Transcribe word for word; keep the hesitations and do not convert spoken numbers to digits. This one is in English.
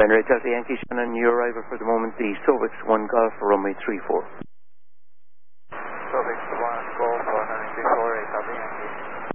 Henry Delta Yankee Shannon, your arrival for the moment, the Sovix one Golf for runway three four. Sovix one Golf for Henry three four, eight Delta Yankee.